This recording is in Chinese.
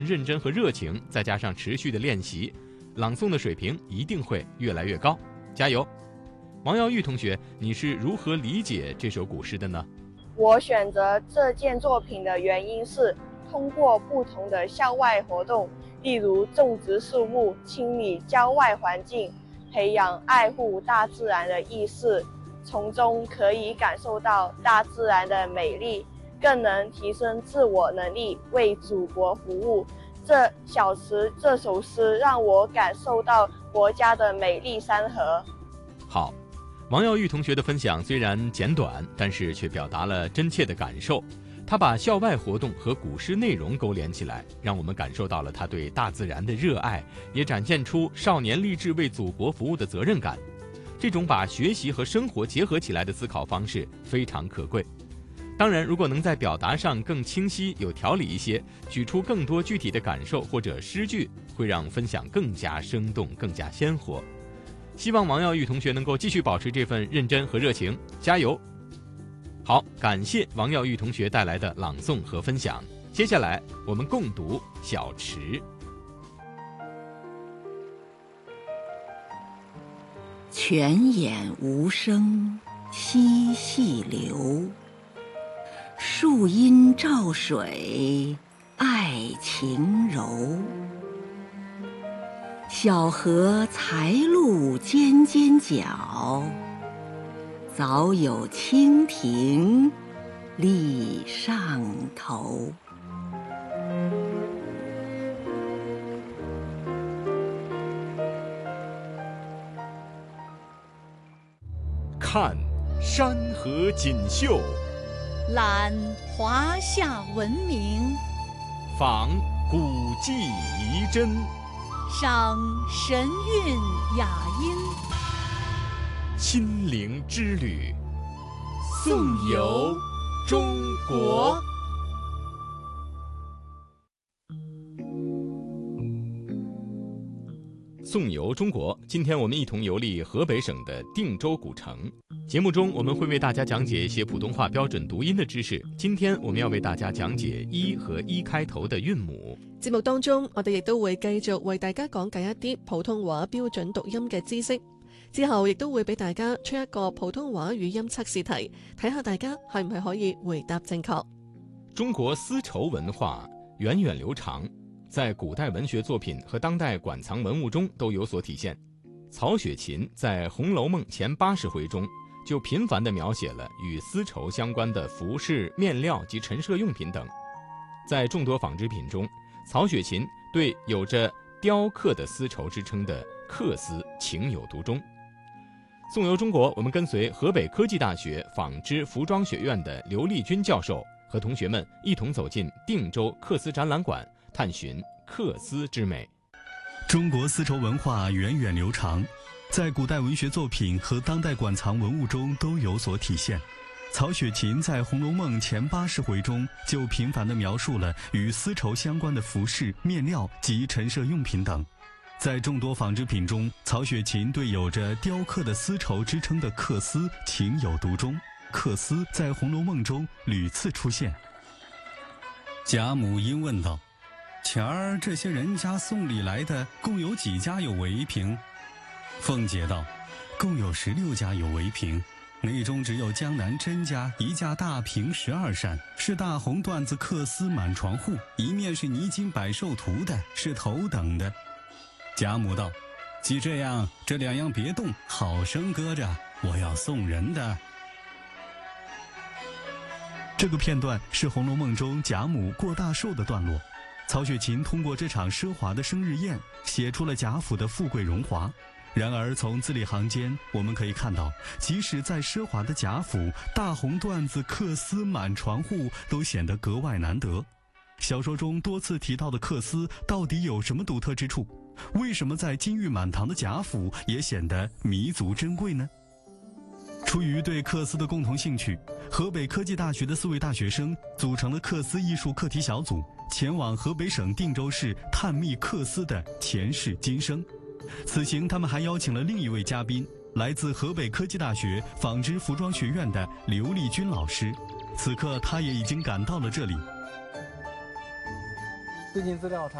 认真和热情，再加上持续的练习，朗诵的水平一定会越来越高，加油！王耀玉同学，你是如何理解这首古诗的呢？ 我选择这件作品的原因是，通过不同的校外活动，例如种植树木、清理郊外环境，培养爱护大自然的意识，从中可以感受到大自然的美丽，更能提升自我能力，为祖国服务。这首诗让我感受到国家的美丽山河。 好，王耀玉同学的分享虽然简短，但是却表达了真切的感受。他把校外活动和古诗内容勾连起来，让我们感受到了他对大自然的热爱，也展现出少年立志为祖国服务的责任感。这种把学习和生活结合起来的思考方式非常可贵。当然，如果能在表达上更清晰、有条理一些，举出更多具体的感受或者诗句，会让分享更加生动、更加鲜活。希望王耀玉同学能够继续保持这份认真和热情，加油！好，感谢王耀玉同学带来的朗诵和分享。接下来我们共读小池。 泉眼无声惜细流，树阴照水爱晴柔。小荷才露尖尖角，早有蜻蜓立上头。 看山河锦绣， 览华夏文明， 访古迹遗珍， 赏神韵雅音， 心灵之旅，颂游中国。 颂游中国，今天我们一同游历河北省的定州古城。节目中我们会为大家讲解一些普通话标准读音的知识。今天我们要为大家講解一和一開頭的韻母。 節目當中，我哋亦都會繼續為大家講解一啲普通話標準讀音嘅知識。之後亦都會俾大家出一個普通話語音測試題，睇下大家係唔係可以回答正確。 中國絲綢文化源遠流長，在古代文學作品和當代館藏文物中都有所體現。曹雪芹在《紅樓夢》前80回中就頻繁地描寫了與絲綢相關的服飾、面料及陳設用品等。在眾多紡織品中，曹雪芹對有着雕刻的絲綢之稱的缂絲情有獨鍾。頌遊中國，我們跟隨河北科技大學紡織服裝學院的劉麗君教授和同學們一同走進定州缂絲展覽館，探尋缂絲之美。 中國絲綢文化源遠流長，在古代文學作品和當代館藏文物中都有所體現。曹雪芹在《紅樓夢》前80回中就頻繁地描述了與絲綢相關的服飾、面料及陳設用品等。在眾多紡織品中，曹雪芹對有着雕刻的絲綢之稱的缂絲情有獨鍾。缂絲在《紅樓夢》中屢次出現。 賈母因問道：“前兒這些人家送禮來的，共有幾家有圍屏？”鳳姐道：“共有16家有圍屏，內中只有江南甄家一架大屏12扇，是大紅缎子缂絲滿床戶，一面是泥金百壽圖的，是頭等的。”賈母道：“既這樣，這兩樣別動，好生擱着，我要送人的。” 這個片段是《紅樓夢》中賈母過大壽的段落。曹雪芹通過這場奢華的生日宴，寫出了賈府的富貴榮華。然而從字裡行間，我們可以看到，即使在奢華的賈府，大紅缎子缂絲滿床戶都顯得格外難得。小說中多次提到的缂絲到底有什麼獨特之處？為什麼在金玉滿堂的賈府也顯得彌足珍貴呢？出於對缂絲的共同興趣，河北科技大學的4位大學生組成了缂絲藝術課題小組，前往河北省定州市探秘缂絲的前世今生。此行他們還邀請了另一位嘉賓，來自河北科技大學紡織服裝學院的劉麗君老師。此刻他也已經趕到了這裡。 最近资料查